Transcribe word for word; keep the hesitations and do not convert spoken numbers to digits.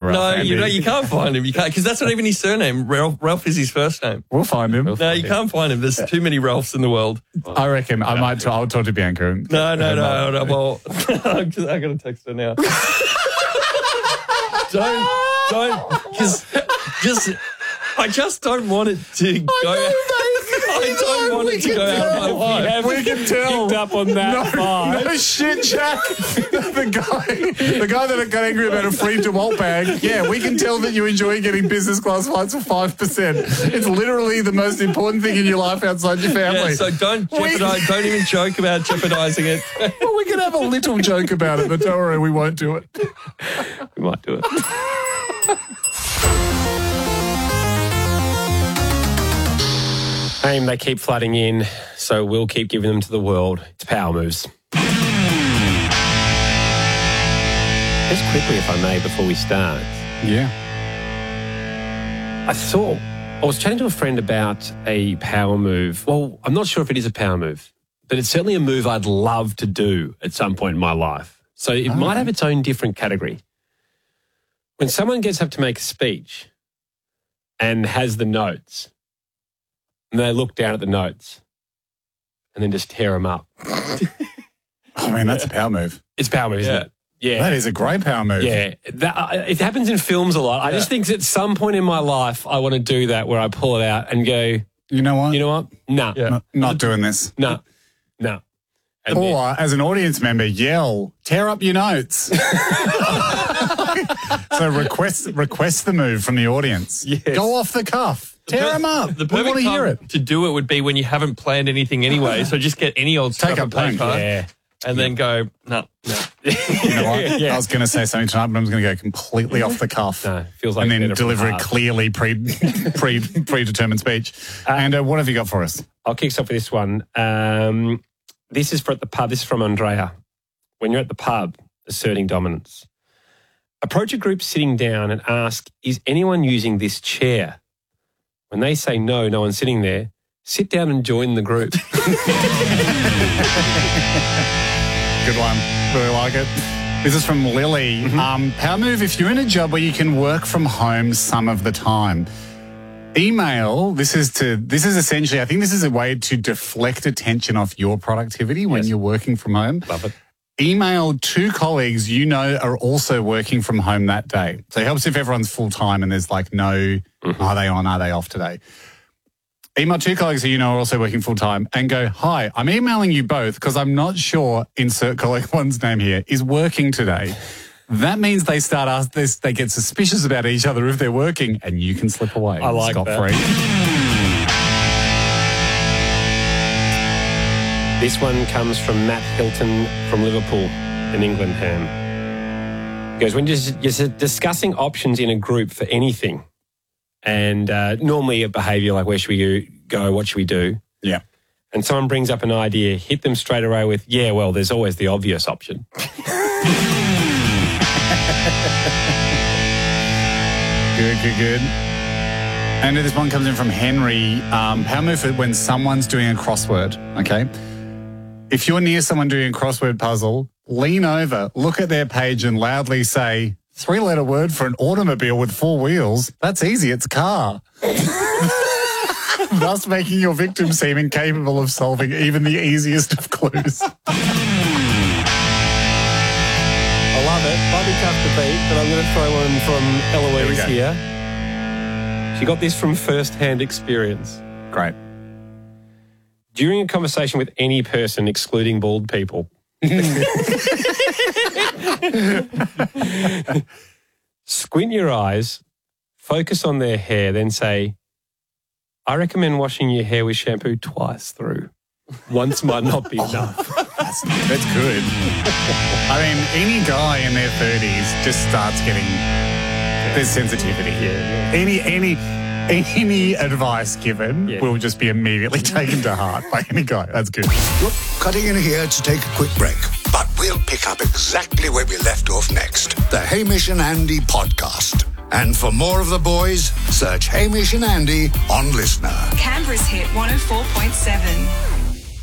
Ralph. No, Andy. you know you can't find him. You can't because that's not even his surname. Ralph, Ralph is his first name. We'll find him. No, you can't find him. There's too many Ralphs in the world. I reckon I might. I'll talk to Bianca. And No, no, no, no. Well, I'm going to text her now. don't, don't, because just, I just don't want it to go. I don't want it to go out of my life. We can tell. Picked up on that No, vibe. no shit, Jack. the guy, the guy that got angry about a free DeWalt bag. Yeah, we can tell that you enjoy getting business class flights for five percent. It's literally the most important thing in your life outside your family. Yeah, so don't jeopardize. Don't even joke about jeopardizing it. Well, we can have a little joke about it, but don't worry, we won't do it. We might do it. Aim, they keep flooding in, so we'll keep giving them to the world. It's power moves. Just quickly, if I may, before we start. Yeah. I thought, I was chatting to a friend about a power move. Well, I'm not sure if it is a power move, but it's certainly a move I'd love to do at some point in my life. So it Oh. might have its own different category. When someone gets up to make a speech and has the notes, and they look down at the notes and then just tear them up. I mean, that's a power move. It's power move, isn't Yeah. it? Yeah. That is a great power move. Yeah. That, uh, it happens in films a lot. I just think at some point in my life, I want to do that where I pull it out and go, You know what? you know what? Nah. Yeah. Not, not doing this. Nah. Nah. And then- Or, as an audience member, yell, tear up your notes. So request request the move from the audience. Yes. Go off the cuff. Tear per- them up. The We perfect want to hear time it. to do it would be when you haven't planned anything anyway. So just get any old Take scrap a of punk, paper yeah. and then go, no, no. You know what? Yeah. I was going to say something tonight, but I'm going to go completely off the cuff. No, feels like and then better from deliver the a heart. clearly pre, pre, predetermined speech. and uh, what have you got for us? I'll kick us off with this one. Um, this is for at the pub. This is from Andrea. When you're at the pub, asserting dominance. Approach a group sitting down and ask, is anyone using this chair? When they say no, no one's sitting there, sit down and join the group. Good one. Really like it. This is from Lily. Mm-hmm. Um, power move, if you're in a job where you can work from home some of the time. Email, this is to this is essentially, I think this is a way to deflect attention off your productivity when Yes. you're working from home. Love it. Email two colleagues you know are also working from home that day. So it helps if everyone's full-time and there's like no, Mm-hmm. are they on, are they off today? Email two colleagues who you know are also working full-time and go, hi, I'm emailing you both because I'm not sure, insert colleague one's name here, is working today. That means they start ask this, they get suspicious about each other if they're working, and you can slip away. I like scot-free. This one comes from Matt Hilton from Liverpool in England. Ham. He goes, when you're, you're discussing options in a group for anything, and uh, normally a behaviour like where should we go, what should we do, Yeah. and someone brings up an idea, hit them straight away with, yeah, well, there's always the obvious option. Good, good, good. And this one comes in from Henry. Um, power move for when someone's doing a crossword, okay? If you're near someone doing a crossword puzzle, lean over, look at their page and loudly say, three-letter word for an automobile with four wheels. That's easy, it's car. Thus making your victim seem incapable of solving even the easiest of clues. I love it. Might be tough to beat, but I'm going to throw one from Eloise go. here. She got this from first-hand experience. Great. During a conversation with any person, excluding bald people, squint your eyes, focus on their hair, then say, I recommend washing your hair with shampoo twice through. Once might not be enough. That's, that's good. I mean, any guy in their thirties just starts getting, there's sensitivity. Yeah. Any, any, any advice given Yeah. will just be immediately taken to heart by any guy. That's good. Look, cutting in here to take a quick break, but we'll pick up exactly where we left off next. The Hamish and Andy podcast. And for more of the boys, search Hamish and Andy on Listener. Canberra's hit one oh four point seven.